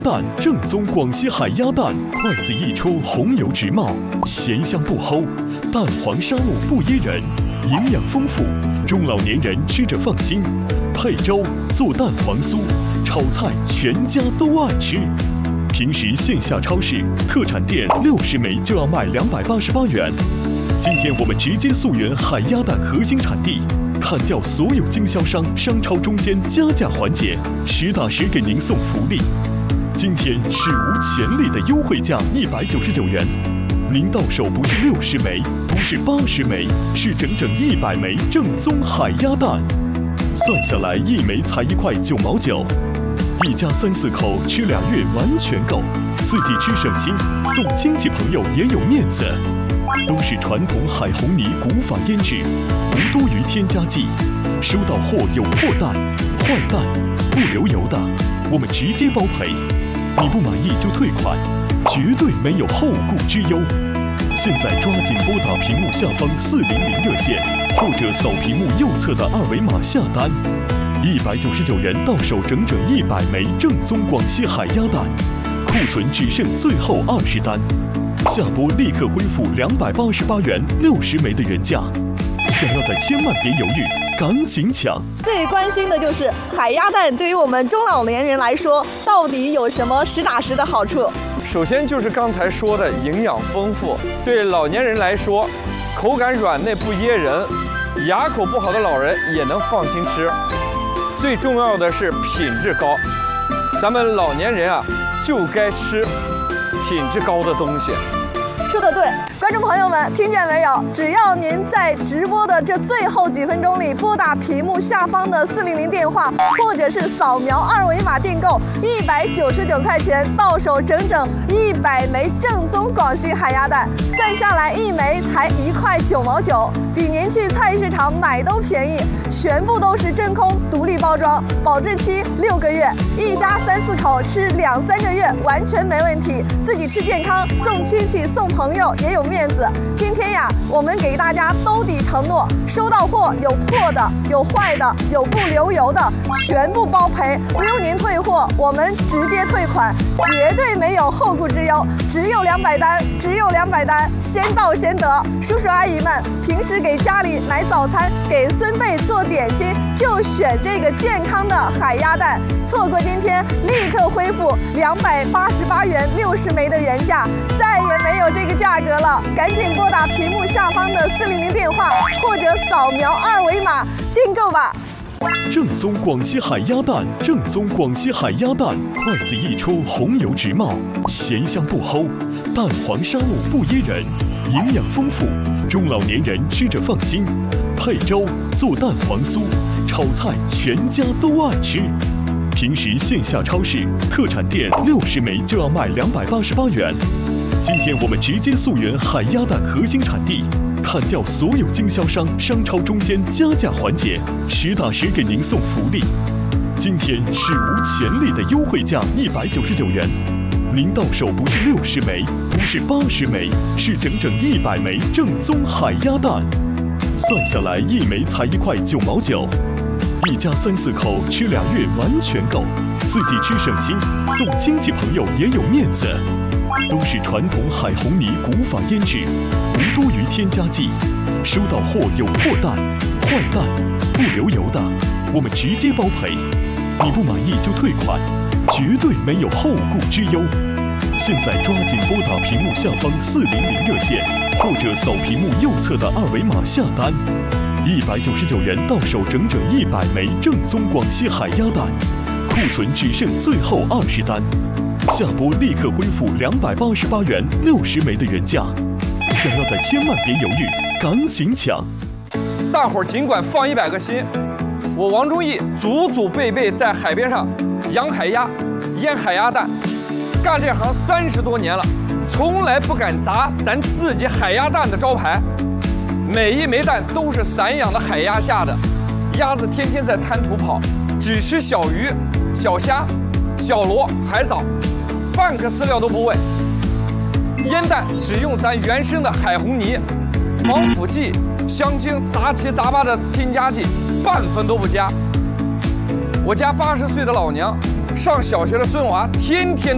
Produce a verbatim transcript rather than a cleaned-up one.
蛋正宗广西海鸭蛋，筷子一出，红油直冒，咸香不齁，蛋黄沙木不噎人，营养丰富，中老年人吃着放心。配粥、做蛋黄酥、炒菜，全家都爱吃。平时线下超市、特产店六十枚就要卖两百八十八元，今天我们直接溯源海鸭蛋核心产地。 砍掉所有经销商、商超中间加价环节，实打实给您送福利。今天史无前例的优惠价一百九十九元，您到手不是六十枚，不是八十枚，是整整一百枚正宗海鸭蛋。算下来一枚才一块九毛九，一家三四口吃俩月完全够，自己吃省心，送亲戚朋友也有面子。 都是传统海红泥古法腌制，无多余添加剂。收到货有破蛋、坏蛋、不流油的，我们直接包赔。你不满意就退款，绝对没有后顾之忧。现在抓紧拨打屏幕下方四零零热线，或者扫屏幕右侧的二维码下单。一百九十九元到手整整一百枚正宗广西海鸭蛋，库存只剩最后二十单。 下播立刻恢复两百八十八元六十枚的原价，想要的千万别犹豫，赶紧抢！ 最关心的就是海鸭蛋对于我们中老年人来说，到底有什么实打实的好处？ 首先就是刚才说的营养丰富，对老年人来说，口感软嫩不噎人，牙口不好的老人也能放心吃。最重要的是品质高，咱们老年人啊就该吃 品质高的东西， 说得对，观众朋友们听见没有？只要您在直播的这最后几分钟里拨打屏幕下方的四零零电话，或者是扫描二维码订购，一百九十九块钱到手整整一百枚正宗广西海鸭蛋，算下来一枚才一块九毛九，比您去菜市场买都便宜。全部都是真空独立包装，保质期六个月，一家三四口吃两三个月完全没问题。自己吃健康，送亲戚送朋友也有面子。今天呀，我们给大家兜底承诺，收到货有破的，有坏的，有不流油的，全部包赔，不用您退货，我们直接退款，绝对没有后顾之忧。只有两百单，只有两百单，先到先得。叔叔阿姨们，平时给家里买早餐，给孙辈做 点心就选这个健康的海鸭蛋，错过今天立刻恢复两百八十八元六十枚的原价，再也没有这个价格了。赶紧拨打屏幕下方的四零零电话，或者扫描二维码订购吧。 正宗广西海鸭蛋，正宗广西海鸭蛋，筷子一出，红油直冒，咸香不齁，蛋黄沙木不噎人，营养丰富，中老年人吃着放心。配粥、做蛋黄酥、炒菜，全家都爱吃。平时线下超市、特产店六十枚就要卖两百八十八元，今天我们直接溯源海鸭蛋核心产地。 砍掉所有经销商、商超中间加价环节，实打实给您送福利。今天史无前例的优惠价一百九十九元，您到手不是六十枚，不是八十枚，是整整一百枚正宗海鸭蛋。算下来一枚才一块九毛九，一家三四口吃俩月完全够，自己吃省心，送亲戚朋友也有面子。 都是传统海红泥古法腌制，无多余添加剂。收到货有破蛋、坏蛋、不流油的，我们直接包赔。你不满意就退款，绝对没有后顾之忧。现在抓紧拨打屏幕下方四零零热线，或者扫屏幕右侧的二维码下单。一百九十九元到手整整一百枚正宗广西海鸭蛋，库存只剩最后二十单。 下播立刻恢复两百八十八元六十枚的原价，想要的千万别犹豫，赶紧抢！ 大伙儿尽管放一百个心，我王忠义祖祖辈辈在海边上养海鸭、腌海鸭蛋，干这行三十多年了，从来不敢砸咱自己海鸭蛋的招牌。每一枚蛋都是散养的海鸭下的，鸭子天天在滩涂跑，只吃小鱼、小虾、小螺、海藻。 半个饲料都不喂，腌蛋只用咱原生的海红泥，防腐剂、香精杂七杂八的添加剂，半分都不加。我家八十岁的老娘，上小学的孙娃天天